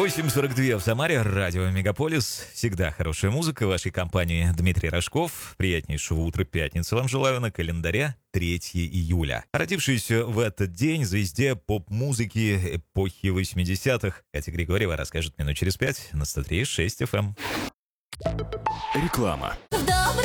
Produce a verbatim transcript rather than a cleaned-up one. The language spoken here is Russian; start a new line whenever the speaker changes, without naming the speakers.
восемь сорок два в Самаре, радио Мегаполис. Всегда хорошая музыка в вашей компании. Дмитрий Рожков. Приятнейшего утра пятницы вам желаю. На календаре третье июля. Родившийся в этот день звезде поп-музыки эпохи восьмидесятых Катя Григорьева расскажет минут через пять на сто три и шесть эф эм.
Реклама.